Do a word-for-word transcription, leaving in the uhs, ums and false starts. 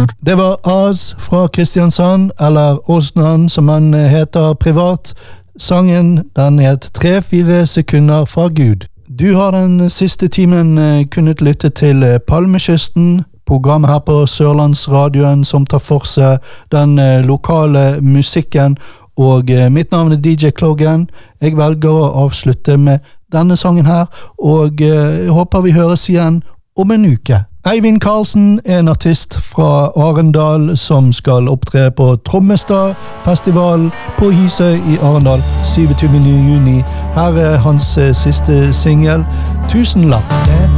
Det var Az fra Kristiansand, eller Osnan som han heter privat. Sangen den het tre-fire sekunder fra Gud. Du har den siste timen kunnet lytte til Palmekysten, programmet her på Sørlandsradioen som tar for seg den lokale musikken, og mitt navn er D J Kloggen. Jeg velger å avslutte med denne sangen her, og jeg håper vi høres igjen om en uke. Eivind Karlsen er en artist fra Arendal som skal opptre på Trommestad Festival på Hisøy i Arendal syvogtyvende juni. Her er hans siste single, Tusenlapp.